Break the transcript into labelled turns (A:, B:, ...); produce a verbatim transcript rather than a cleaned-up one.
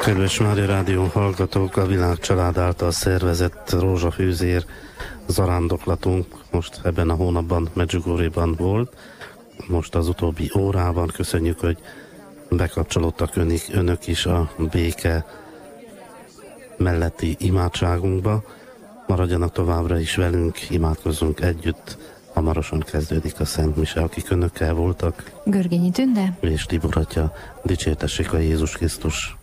A: Kedves Mária Rádió hallgatók, a Világcsalád által szervezett rózsafűzér zarándoklatunk most ebben a hónapban Medjugorjéban volt. Most az utóbbi órában köszönjük, hogy bekapcsolódtak önök, önök is a béke melletti imádságunkba. Maradjanak továbbra is velünk, imádkozzunk együtt. Hamarosan kezdődik a Szent Mise, akik önökkel voltak.
B: Görgényi Tünde
A: és Tibor atya, dicsértessék a Jézus Krisztus.